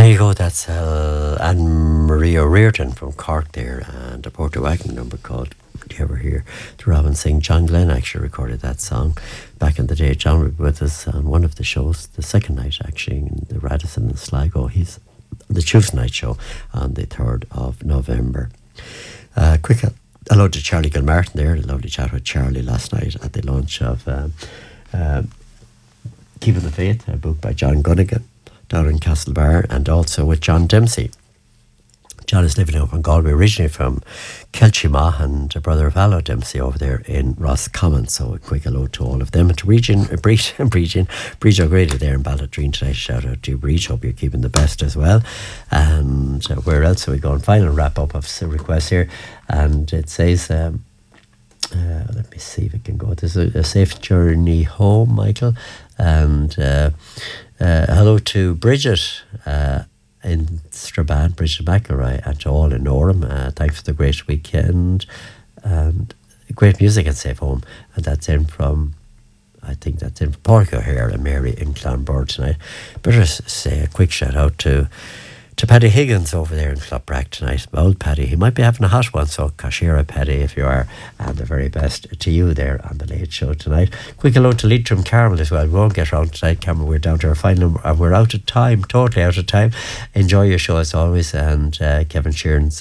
There you go, that's Anne Maria Reardon from Cork there, and a Porter Wagon number called Do You Ever Hear the Robin Sing? John Glenn actually recorded that song back in the day. John was with us on one of the shows, the second night actually, in the Radisson in Sligo. He's the Tuesday night show on the 3rd of November. Quick hello to Charlie Gilmartin there, a lovely chat with Charlie last night at the launch of Keeping the Faith, a book by John Gunnigan down in Castlebar, and also with John Dempsey. John is living over in Galway, originally from Kelchima, and a brother of Allo Dempsey over there in Roscommon. So a quick hello to all of them. And to Breach O'Grady there in Balladreen today. Shout out to you, Breach. Hope you're keeping the best as well. And where else are we going? Final wrap up of requests here. And it says, let me see if it can go. There's a safe journey home, Michael. And hello to Bridget in Strabane, Bridget McElroy, and to all in Norham. Thanks for the great weekend and great music and safe home. And that's in from, I think that's in from Porco here and Mary in Clonbird tonight. Better say a quick shout out to Paddy Higgins over there in Clopbrack tonight. Old Paddy, he might be having a hot one, so Kashira Paddy if you are, and the very best to you there on the late show tonight. Quick hello to Leitrim Carmel as well. We won't get around tonight, Carmel. We're down to our final number, and we're out of time, totally out of time. Enjoy your show as always, and Kevin Sheeran's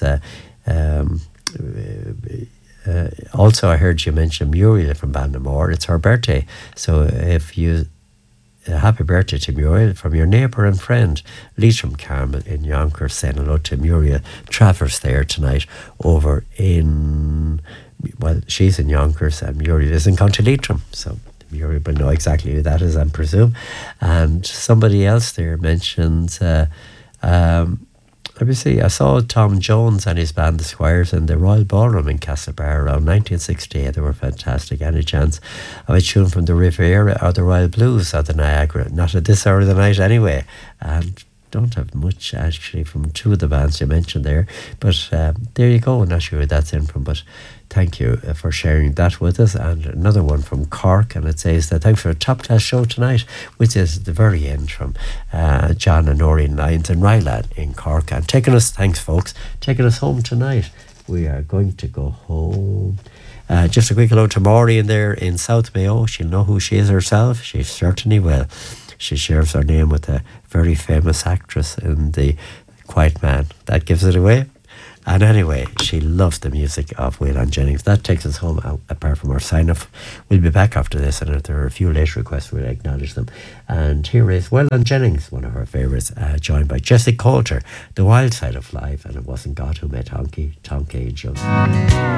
also I heard you mention Muriel from Bandamore. It's her birthday, so if you happy birthday to Muriel from your neighbour and friend Leitrim Carmel in Yonkers. Saying hello to Muriel Travers there tonight over in, well, she's in Yonkers and Muriel is in County Leitrim, so Muriel will know exactly who that is, I presume. And somebody else there mentions let me see, I saw Tom Jones and his band The Squires in the Royal Ballroom in Castlebar around 1968. They were fantastic. Any chance of a tune from the Riviera or the Royal Blues or the Niagara? Not at this hour of the night anyway. And don't have much actually from two of the bands you mentioned there. But there you go. I'm not sure where that's in from, but thank you for sharing that with us. And another one from Cork, and it says that thanks for a top class show tonight, which is at the very end from John and Noreen Lyons and Ryland in Cork. And thanks folks, taking us home tonight. We are going to go home. Just a quick hello to Maureen there in South Mayo. She'll know who she is herself. She certainly will. She shares her name with a very famous actress in The Quiet Man. That gives it away. And anyway, she loves the music of Waylon Jennings. That takes us home, apart from our sign-off. We'll be back after this, and if there are a few late requests, we'll acknowledge them. And here is Waylon Jennings, one of our favourites, joined by Jesse Coulter, The Wild Side of Life, and It Wasn't God Who Made Tonky Angel.